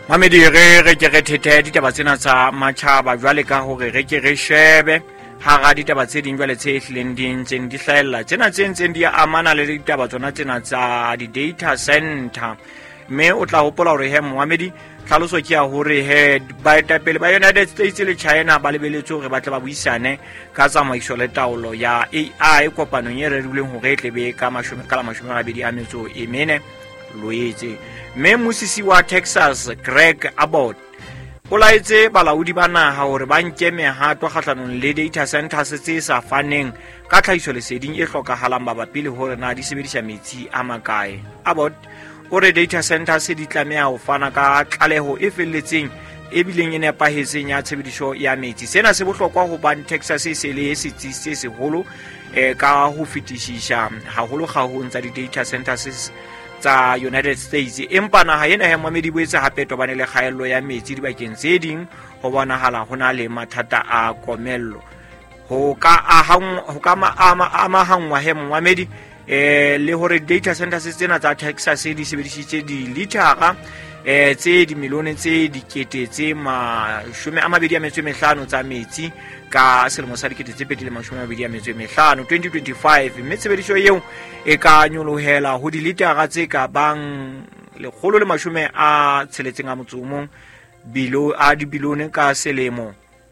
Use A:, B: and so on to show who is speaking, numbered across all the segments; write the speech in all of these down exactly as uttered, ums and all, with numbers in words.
A: Mamedi re re ke re thethe ditaba tsena tsa matjhaba jwale ka hore re ke re shebe ha ga ditaba tse ding jwale tse hlileng di ntseng di hlahella tsena tse ntseng di amana le ditaba tsona tsena tsa di data center. Me o tla hopola hore he Mohamedi tlhaloso ke ya hore he baetapele ba United States le China ba lebeletse hore ba tla ba buisane ka tsamaiso le taolo ya A I kopanong e rerilweng hore e tlebe ka mashome ka la mashome a mabedi a metso e mene loetse. Me musisi wa Texas Greg Abbott o laetse balaodi ba naha hore ba nke mehato kgahlanong le data centers tse sa faneng ka tlhahiso leseding e hlokahalang mabapi le hore na di sebedisa metsi a makae. Abbott o re data centers di tlameha ho fana ka tlaleho e felletseng e bileng e nepahetseng ya tshebediso ya metsi. Sena se bohlokwa hobane Texas e se le setsi se seholo e ka ho fetishisha haholo kgahong tsa di data centers tsa United States. Empa naha ena ya Mohamedi boetse hape tobane le kgaello ya metsi dibakeng tse ding ho bonahala hona le mathata a komello ho ka ahang ho ka ama amahangwa he Mohamedi eh le hore data centers tsena tsa Texas di sebedisitse di litara eh tse di milione tse dikete tse mashome a mabedi a metso e mehlano tsa metsi ka selemo sa dikete tse pedi le mashome a mabedi a metso e mehlano twenty twenty-five. Mme tshebediso eo e ka nyolohela ho di litara tse ka bang lekgolo le mashome a tsheletseng a motso mong bilo a di bilone ka selemo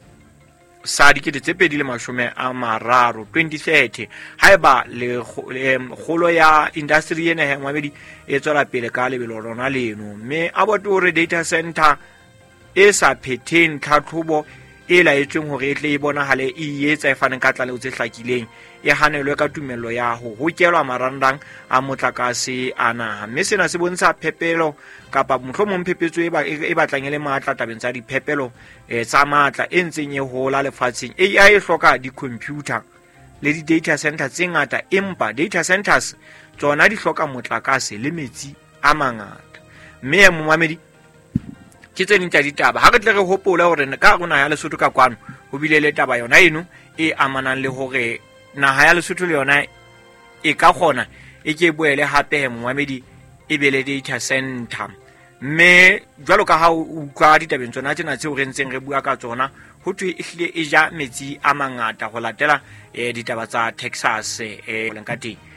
A: sa dikete tse pedi le mashome a mararo twenty thirty. Haeba le kgolo ya industry ena ya Mohamedi e tswela pele ka lebelo lona leno. Mme Abbott o re data center e sa phetheng tlhatlhobo e laetsweng hore e tle e bonahale e etsa e faneng ka tlaleho tse hlakileng e hanelwe ka tumello ya ho hokelwa marandang a motlakase a naha. Mme sena se bontsha phepelo kapa mohlomong phepetso e batlang le matla tabeng tsa diphepelo tsa matla e ntseng e hola lefatsheng. A I e hloka di-computer le di-data center tse ngata, empa data centers tsona di hloka motlakase le metsi a mangata. Mme Mohamedi ke tse ding tsa ditaba ha re tle re hopole hore ka rona ya Lesotho ka kwano ho bile le taba yona eno e amanang le hore naha ya Lesotho le yona e ka khona e ke boele hape he Mohamedi e be le data center. Mme jwalo ka ha o ka ditabeng tsona tsena tse o rentseng re bua ka tsona ho thwe ehlile e ja metsi a mangata ho latela ditaba tsa Texas e leng ka teng.